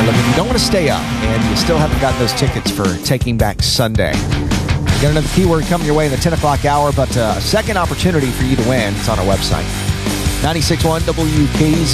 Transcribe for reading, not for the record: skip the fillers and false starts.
Look, if you don't want to stay up and you still haven't got those tickets for Taking Back Sunday, you got another keyword coming your way in the 10 o'clock hour, but a second opportunity for you to win. It's on our website. 96.1 WKZ.